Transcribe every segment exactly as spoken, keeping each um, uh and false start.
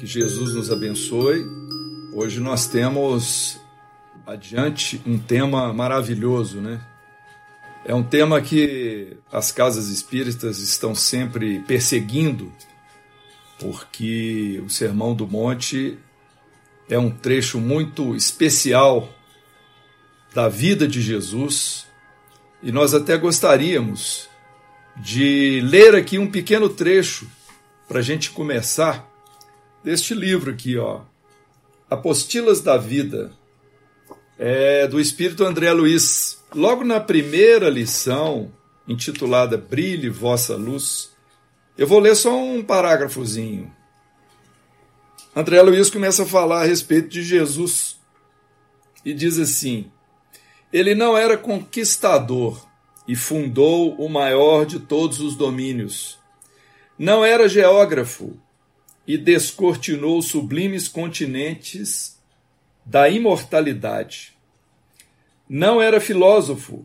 Que Jesus nos abençoe. Hoje nós temos adiante um tema maravilhoso, né? É um tema que as casas espíritas estão sempre perseguindo, porque o Sermão do Monte é um trecho muito especial da vida de Jesus, e nós até gostaríamos de ler aqui um pequeno trecho para a gente começar deste livro aqui, ó, Apostilas da Vida, é do Espírito André Luiz. Logo na primeira lição, intitulada Brilhe Vossa Luz, eu vou ler só um parágrafozinho. André Luiz começa a falar a respeito de Jesus e diz assim: ele não era conquistador e fundou o maior de todos os domínios. Não era geógrafo e descortinou os sublimes continentes da imortalidade. Não era filósofo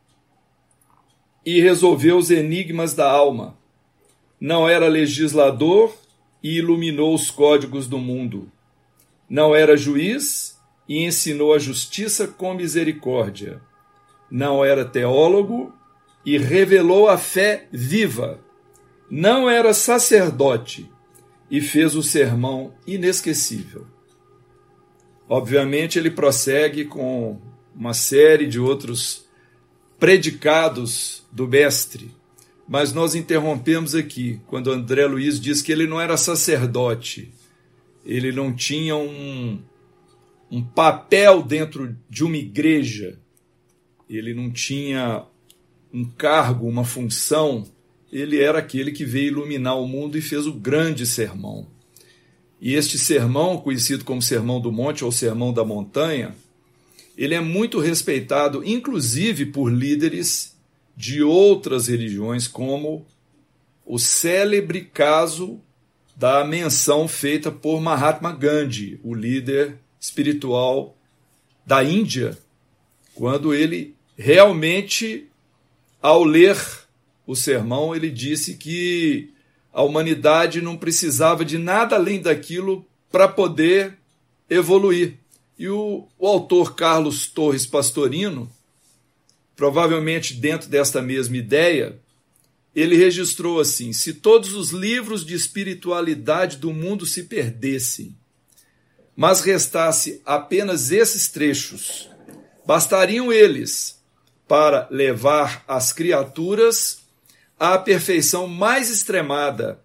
e resolveu os enigmas da alma. Não era legislador e iluminou os códigos do mundo. Não era juiz e ensinou a justiça com misericórdia. Não era teólogo e revelou a fé viva. Não era sacerdote e fez o sermão inesquecível. Obviamente, ele prossegue com uma série de outros predicados do mestre, mas nós interrompemos aqui quando André Luiz diz que ele não era sacerdote, ele não tinha um, um papel dentro de uma igreja, ele não tinha um cargo, uma função. Ele era aquele que veio iluminar o mundo e fez o grande sermão. E este sermão, conhecido como Sermão do Monte ou Sermão da Montanha, ele é muito respeitado, inclusive por líderes de outras religiões, como o célebre caso da menção feita por Mahatma Gandhi, o líder espiritual da Índia, quando ele realmente, ao ler o sermão, ele disse que a humanidade não precisava de nada além daquilo para poder evoluir. E o, o autor Carlos Torres Pastorino, provavelmente dentro desta mesma ideia, ele registrou assim: se todos os livros de espiritualidade do mundo se perdessem, mas restasse apenas esses trechos, bastariam eles para levar as criaturas à perfeição mais extremada,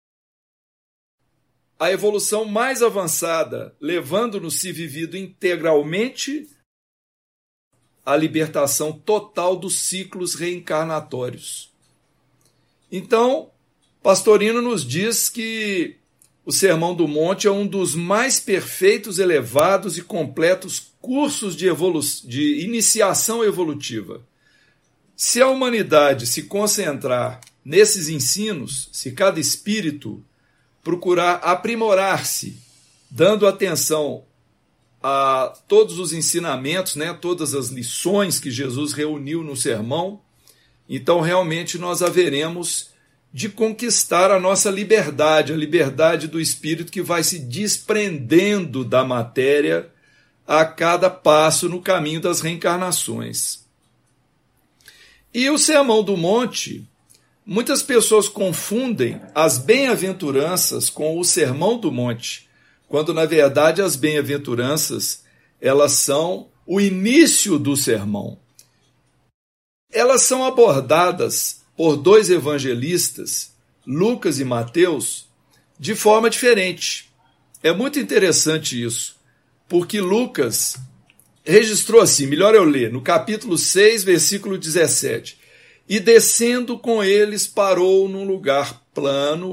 a evolução mais avançada, levando-nos-se vivido integralmente à libertação total dos ciclos reencarnatórios. Então, Pastorino nos diz que o Sermão do Monte é um dos mais perfeitos, elevados e completos cursos de, evolu- de iniciação evolutiva. Se a humanidade se concentrar nesses ensinos, se cada espírito procurar aprimorar-se, dando atenção a todos os ensinamentos, né, todas as lições que Jesus reuniu no sermão, então realmente nós haveremos de conquistar a nossa liberdade, a liberdade do espírito que vai se desprendendo da matéria a cada passo no caminho das reencarnações. E o Sermão do Monte, muitas pessoas confundem as bem-aventuranças com o Sermão do Monte, quando na verdade as bem-aventuranças, elas são o início do sermão. Elas são abordadas por dois evangelistas, Lucas e Mateus, de forma diferente. É muito interessante isso, porque Lucas registrou assim, melhor eu ler, no capítulo seis, versículo dezessete. E descendo com eles, parou num lugar plano